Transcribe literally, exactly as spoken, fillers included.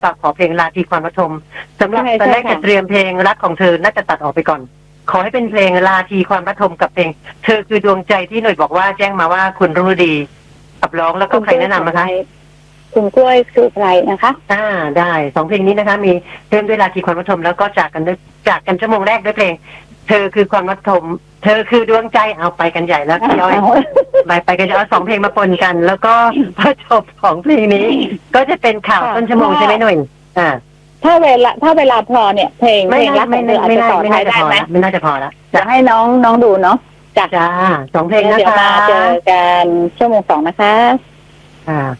ฝากขอเพลงราตรีความระทมสำหรับตอนแรกจะเตรียมเพลงรักของเธอน่าจะตัดออกไปก่อนขอให้เป็นเพลงราตรีความระทมกับเพลงเธอคือดวงใจที่หน่วยบอกว่าแจ้งมาว่าคุณรุ่งฤดีขับร้องแล้วก็ใครแนะนำนะคะคุณกล้วยสุไพรนะคะอ่าได้สองเพลงนี้นะคะมีเริ่มด้วยราตรีความระทมแล้วก็จากกันด้วยจากกันชั่วโมงแรกด้วยเพลงเธอคือความระทมเธอคือดวงใจเอาไปกันใหญ่แล้วพี่ย้อยไปไปกันจะเอาสองเพลงมาปนกัน แล้วก็พอจบของเพลงนี้ ก็จะเป็นข่าวต้นชั่วโมงใช่ไหมหน่อยอ่าถ้าเวลาถ้าเวลาพอเนี่ยเพลงเพลงรักของเธออาจจะต่อท้ายได้ไหมไม่น่าจะพอแล้วจะให้น้องน้องดูเนาะจ้าสองเพลงนะคะเดี๋ยวมาเจอกันชั่วโมงสองนะคะอ่า